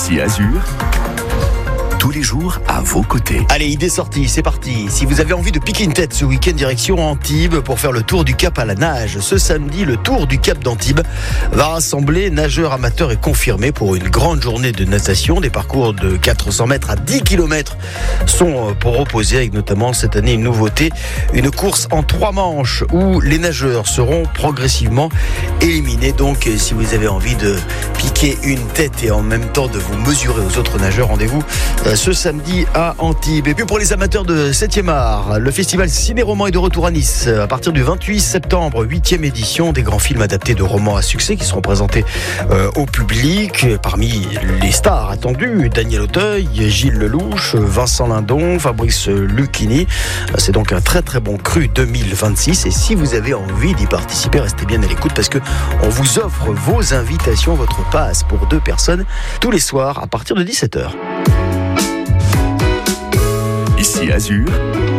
Ici Azur, tous les jours à vos côtés. Allez, idée sortie, c'est parti. Si vous avez envie de piquer une tête ce week-end direction Antibes pour faire le tour du Cap à la nage, ce samedi, le tour du Cap d'Antibes va rassembler nageurs amateurs et confirmés pour une grande journée de natation. Des parcours de 400 mètres à 10 km sont proposés avec notamment cette année une nouveauté, une course en 3 manches où les nageurs seront progressivement éliminés. Donc, si vous avez envie de piquer une tête et en même temps de vous mesurer aux autres nageurs, rendez-vous ce samedi à Antibes. Et puis pour les amateurs de 7e art, le festival Ciné-Roman est de retour à Nice à partir du 28 septembre, 8e édition. Des grands films adaptés de romans à succès qui seront présentés au public. Parmi les stars attendues, Daniel Auteuil, Gilles Lelouch, Vincent Lindon, Fabrice Lucchini. C'est donc un très très bon cru 2026. Et si vous avez envie d'y participer, restez bien à l'écoute parce que on vous offre vos invitations, votre passe pour 2 personnes tous les soirs à partir de 17h. Ici Azur,